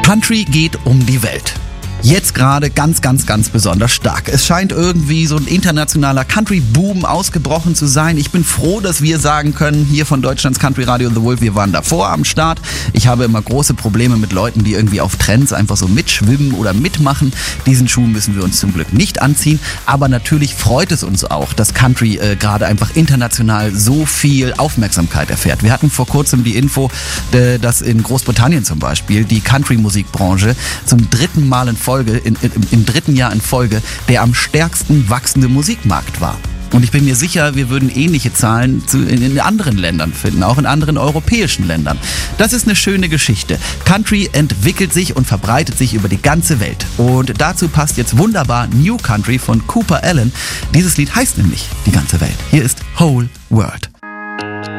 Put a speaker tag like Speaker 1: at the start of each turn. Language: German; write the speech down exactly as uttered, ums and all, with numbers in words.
Speaker 1: Country geht um die Welt. Jetzt gerade ganz, ganz, ganz besonders stark. Es scheint irgendwie so ein internationaler Country-Boom ausgebrochen zu sein. Ich bin froh, dass wir sagen können, hier von Deutschlands Country Radio The Wolf, wir waren davor am Start. Ich habe immer große Probleme mit Leuten, die irgendwie auf Trends einfach so mitschwimmen oder mitmachen. Diesen Schuh müssen wir uns zum Glück nicht anziehen. Aber natürlich freut es uns auch, dass Country äh, gerade einfach international so viel Aufmerksamkeit erfährt. Wir hatten vor kurzem die Info, äh, dass in Großbritannien zum Beispiel die Country-Musikbranche zum dritten Mal in Folge In, in, im dritten Jahr in Folge der am stärksten wachsende Musikmarkt war. Und ich bin mir sicher, wir würden ähnliche Zahlen zu, in, in anderen Ländern finden, auch in anderen europäischen Ländern. Das ist eine schöne Geschichte. Country entwickelt sich und verbreitet sich über die ganze Welt. Und dazu passt jetzt wunderbar New Country von Cooper Allen. Dieses Lied heißt nämlich Die ganze Welt. Hier ist Whole World.